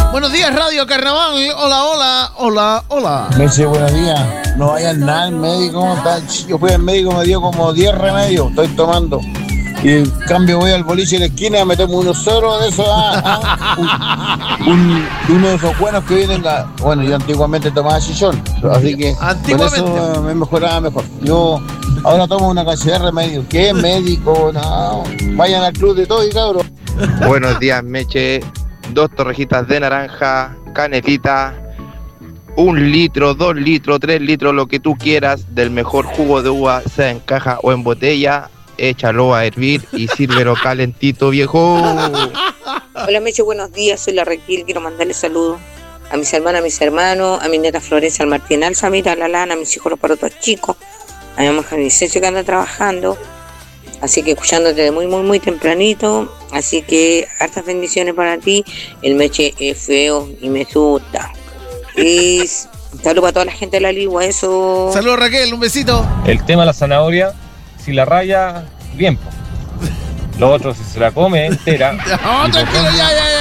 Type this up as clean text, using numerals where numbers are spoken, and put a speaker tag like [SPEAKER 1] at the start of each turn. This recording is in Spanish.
[SPEAKER 1] Buenos días, Radio Carnaval. Hola, hola, hola, hola.
[SPEAKER 2] Meche, buenos días. No vayan nada al médico. Yo fui al médico, me dio como 10 remedios. Estoy tomando. Y en cambio voy al boliche de la esquina a meterme unos ceros de esos. Uno de esos buenos que vienen. Bueno, yo antiguamente tomaba chichón. Así que con eso me mejoraba mejor. Yo ahora tomo una cantidad de remedios. ¿Qué médico? No. Vayan al club de todo y cabros.
[SPEAKER 3] Buenos días, Meche. 2 torrejitas de naranja, canelita, 1 litro, 2 litros, 3 litros, lo que tú quieras del mejor jugo de uva, sea en caja o en botella, échalo a hervir y sírvelo calentito, viejo.
[SPEAKER 4] Hola, Meche, buenos días, soy la Raquel, quiero mandarle saludos a mis hermanas, a mis hermanos, a mi neta Florencia, al Martín Alzamira, a la Lana, a mis hijos los parotos chicos, a mi mamá Janicencio que anda trabajando. Así que escuchándote de muy, muy, muy tempranito. Así que hartas bendiciones para ti. El Meche es feo y me asusta. Y saludo para toda la gente de la Ligua, eso.
[SPEAKER 1] Saludos, Raquel, un besito.
[SPEAKER 5] El tema de la zanahoria, si la raya, bien. Lo otro, si se la come entera.
[SPEAKER 1] No, tranquilo, ya.